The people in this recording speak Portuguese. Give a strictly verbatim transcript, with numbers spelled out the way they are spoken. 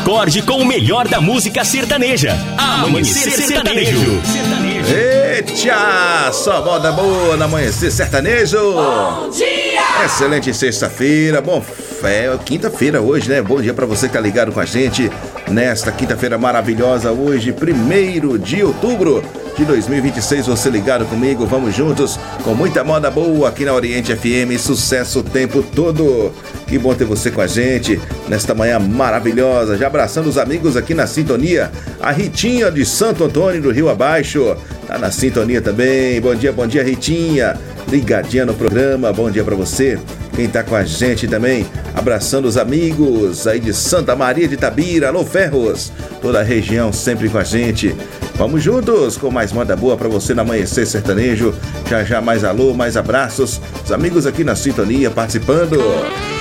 Acorde com o melhor da música sertaneja. Amanhecer Sertanejo. Eita, só moda boa no Amanhecer Sertanejo. Bom dia! Excelente sexta-feira, bom é quinta-feira hoje, né? Bom dia pra você que tá ligado com a gente nesta quinta-feira maravilhosa hoje, primeiro de outubro de dois mil e vinte e seis, você ligado comigo, vamos juntos com muita moda boa aqui na Oriente F M, sucesso o tempo todo. Que bom ter você com a gente nesta manhã maravilhosa, já abraçando os amigos aqui na sintonia, a Ritinha de Santo Antônio do Rio Abaixo, tá na sintonia também. Bom dia, bom dia, Ritinha, ligadinha no programa, bom dia pra você. Quem tá com a gente também, abraçando os amigos aí de Santa Maria de Itabira, alô Ferros, toda a região sempre com a gente. Vamos juntos com mais moda boa pra você no Amanhecer Sertanejo. Já já mais alô, mais abraços, os amigos aqui na sintonia participando.